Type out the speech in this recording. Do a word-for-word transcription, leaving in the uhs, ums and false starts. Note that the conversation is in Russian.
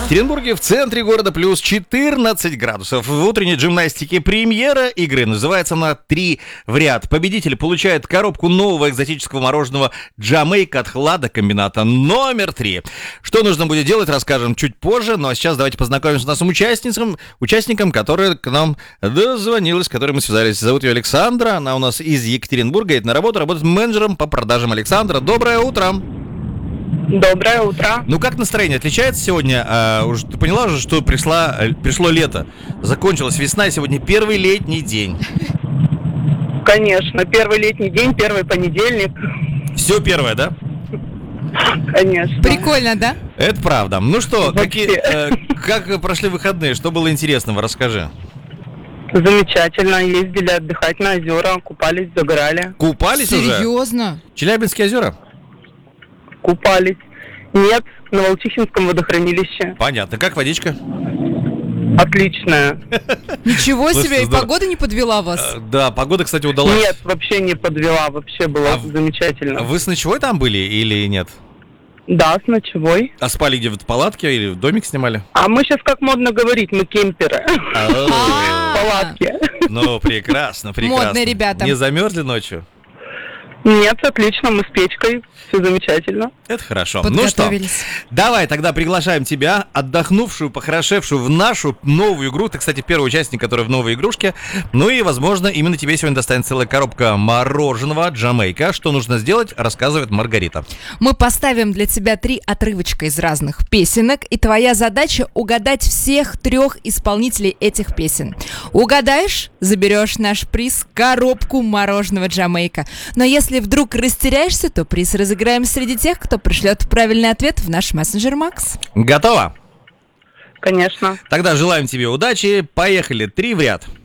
В Екатеринбурге в центре города плюс четырнадцать градусов. В утренней гимнастике премьера игры. Называется она «Три в ряд». Победитель получает коробку нового экзотического мороженого «Джамейка» от хладокомбината номер три. Что нужно будет делать, расскажем чуть позже. Ну а сейчас давайте познакомимся с нашим участницам, участником, который к нам дозвонилась, с которой мы связались. Зовут ее Александра. Она у нас из Екатеринбурга, едет на работу, работает менеджером по продажам. Александра, доброе утро. Доброе утро. Ну как настроение отличается сегодня? А, уже, ты поняла уже, что пришла, пришло лето, закончилась весна, и сегодня первый летний день. Конечно, первый летний день, первый понедельник. Все первое, да? Конечно. Прикольно, да? Это правда. Ну что, Вообще. какие, э, как прошли выходные? Что было интересного? Расскажи. Замечательно. Ездили отдыхать на озера, купались, загорали. Купались уже? Серьезно? Челябинские озера? Купались. Нет, на Волчихинском водохранилище. Понятно. Как водичка? Отличная. Ничего Слушайте, себе, и здорово. погода не подвела вас? Э, Да, погода, кстати, удалась. Нет, вообще не подвела, вообще было А в- замечательно. Вы с ночевой там были или нет? Да, с ночевой. А спали где, в палатке или в домик снимали? А мы сейчас, как модно говорить, мы кемперы. А, Палатки. Ну, прекрасно, прекрасно. Модные ребята. Не замерзли ночью? Нет, отлично, мы с печкой. Все замечательно. Это хорошо. Ну что, Подготовились. давай тогда приглашаем тебя, отдохнувшую, похорошевшую, в нашу новую игру. Ты, кстати, первый участник, который в новой игрушке. Ну и, возможно, именно тебе сегодня достанется целая коробка мороженого Джамейка. Что нужно сделать, рассказывает Маргарита. Мы поставим для тебя три отрывочка из разных песенок, и твоя задача угадать всех трех исполнителей этих песен. Угадаешь — заберешь наш приз — коробку мороженого Джамейка. Но если вдруг растеряешься, то приз разыграем среди тех, кто пришлет правильный ответ в наш мессенджер Макс. Готова? Конечно. Тогда желаем тебе удачи. Поехали. Три в ряд.